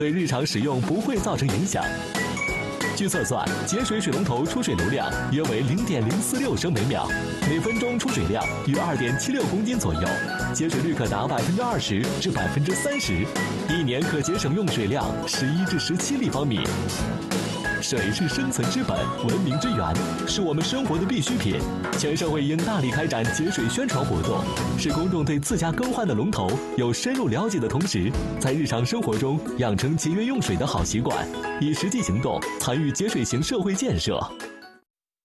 对日常使用不会造成影响。据测算，节水水龙头出水流量约为0.046升每秒，每分钟出水量约2.76公斤左右，节水率可达20%至30%，一年可节省用水量11至17立方米。水是生存之本，文明之源，是我们生活的必需品。全社会应大力开展节水宣传活动，使公众对自家更换的龙头有深入了解的同时，在日常生活中养成节约用水的好习惯，以实际行动参与节水型社会建设。